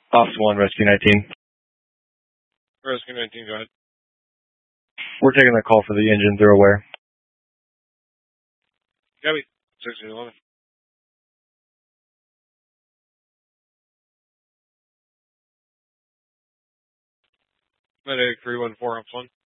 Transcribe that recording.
Officer 1, Rescue 19. Rescue 19, go ahead. We're taking that call for the engine. They're aware. Copy. 1611. Medic 314, Ops 1.